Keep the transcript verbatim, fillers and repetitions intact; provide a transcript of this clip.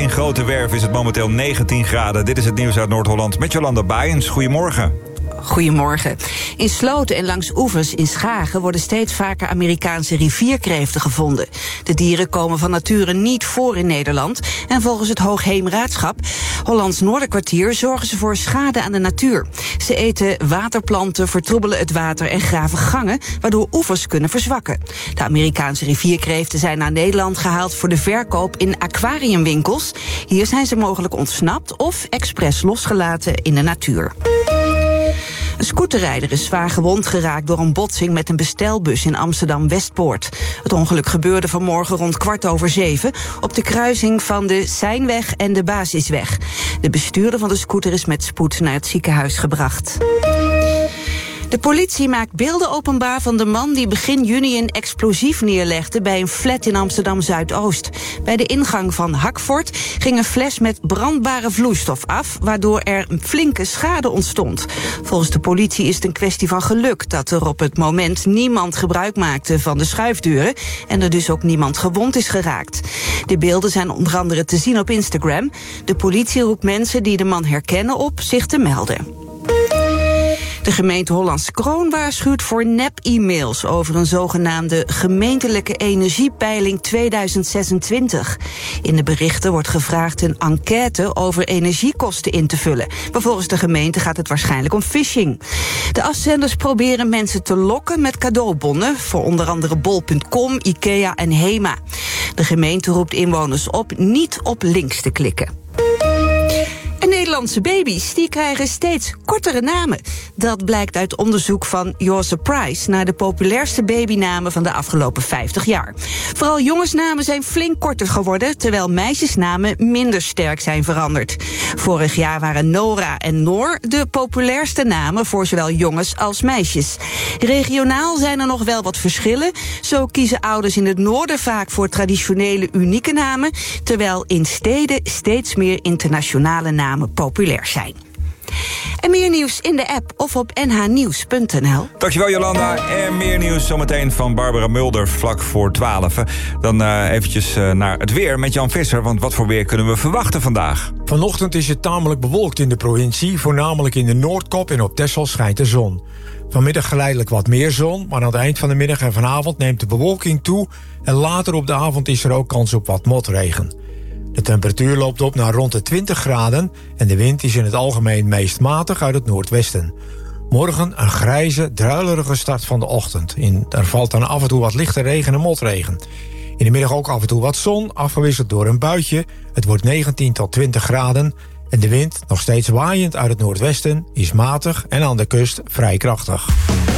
In Grote Werf is het momenteel negentien graden. Dit is het nieuws uit Noord-Holland met Jolanda Baaiens. Goedemorgen. Goedemorgen. In sloten en langs oevers in Schagen worden steeds vaker Amerikaanse rivierkreeften gevonden. De dieren komen van nature niet voor in Nederland. En volgens het Hoogheemraadschap, Hollands Noorderkwartier, zorgen ze voor schade aan de natuur. Ze eten waterplanten, vertroebelen het water en graven gangen, waardoor oevers kunnen verzwakken. De Amerikaanse rivierkreeften zijn naar Nederland gehaald voor de verkoop in aquariumwinkels. Hier zijn ze mogelijk ontsnapt of expres losgelaten in de natuur. Een scooterrijder is zwaar gewond geraakt door een botsing met een bestelbus in Amsterdam-Westpoort. Het ongeluk gebeurde vanmorgen rond kwart over zeven op de kruising van de Seinweg en de Basisweg. De bestuurder van de scooter is met spoed naar het ziekenhuis gebracht. De politie maakt beelden openbaar van de man die begin juni een explosief neerlegde bij een flat in Amsterdam-Zuidoost. Bij de ingang van Hakvoort ging een fles met brandbare vloeistof af, waardoor er een flinke schade ontstond. Volgens de politie is het een kwestie van geluk dat er op het moment niemand gebruik maakte van de schuifdeuren en er dus ook niemand gewond is geraakt. De beelden zijn onder andere te zien op Instagram. De politie roept mensen die de man herkennen op zich te melden. De gemeente Hollandse Kroon waarschuwt voor nep-e-mails over een zogenaamde gemeentelijke energiepeiling tweeduizend zesentwintig. In de berichten wordt gevraagd een enquête over energiekosten in te vullen. Maar volgens de gemeente gaat het waarschijnlijk om phishing. De afzenders proberen mensen te lokken met cadeaubonnen voor onder andere bol punt com, IKEA en HEMA. De gemeente roept inwoners op niet op links te klikken. En Nederlandse baby's die krijgen steeds kortere namen. Dat blijkt uit onderzoek van Your Surprise naar de populairste babynamen van de afgelopen vijftig jaar. Vooral jongensnamen zijn flink korter geworden, terwijl meisjesnamen minder sterk zijn veranderd. Vorig jaar waren Nora en Noor de populairste namen voor zowel jongens als meisjes. Regionaal zijn er nog wel wat verschillen. Zo kiezen ouders in het noorden vaak voor traditionele unieke namen, terwijl in steden steeds meer internationale namen populair zijn. En meer nieuws in de app of op n h nieuws punt n l. Dankjewel Jolanda. En meer nieuws zometeen van Barbara Mulder vlak voor twaalf. Dan uh, eventjes uh, naar het weer met Jan Visser. Want wat voor weer kunnen we verwachten vandaag? Vanochtend is het tamelijk bewolkt in de provincie. Voornamelijk in de Noordkop en op Texel schijnt de zon. Vanmiddag geleidelijk wat meer zon, maar aan het eind van de middag en vanavond neemt de bewolking toe. En later op de avond is er ook kans op wat motregen. De temperatuur loopt op naar rond de twintig graden en de wind is in het algemeen meest matig uit het noordwesten. Morgen een grijze, druilerige start van de ochtend. In, er valt dan af en toe wat lichte regen en motregen. In de middag ook af en toe wat zon, afgewisseld door een buitje. Het wordt negentien tot twintig graden en de wind, nog steeds waaiend uit het noordwesten, is matig en aan de kust vrij krachtig.